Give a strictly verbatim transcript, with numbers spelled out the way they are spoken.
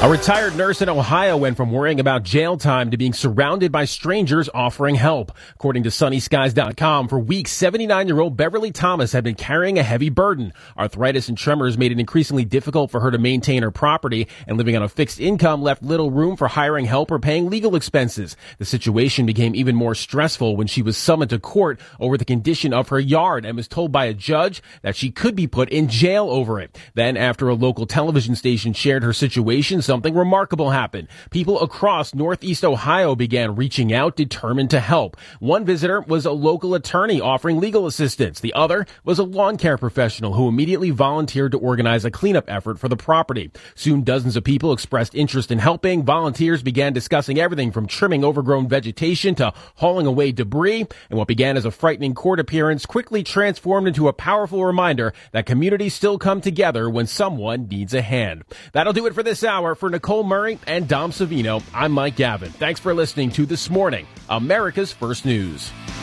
A retired nurse in Ohio went from worrying about jail time to being surrounded by strangers offering help. According to sunny skies dot com, for weeks, seventy-nine-year-old Beverly Thomas had been carrying a heavy burden. Arthritis and tremors made it increasingly difficult for her to maintain her property, and living on a fixed income left little room for hiring help or paying legal expenses. The situation became even more stressful when she was summoned to court over the condition of her yard and was told by a judge that she could be put in jail over it. Then, after a local television station shared her situation, something remarkable happened. People across Northeast Ohio began reaching out, determined to help. One visitor was a local attorney offering legal assistance. The other was a lawn care professional who immediately volunteered to organize a cleanup effort for the property. Soon, dozens of people expressed interest in helping. Volunteers began discussing everything from trimming overgrown vegetation to hauling away debris, and what began as a frightening court appearance quickly transformed into a powerful reminder that communities still come together when someone needs a hand. That'll do it for this hour. For Nicole Murray and Dom Savino, I'm Mike Gavin. Thanks for listening to This Morning, America's First News.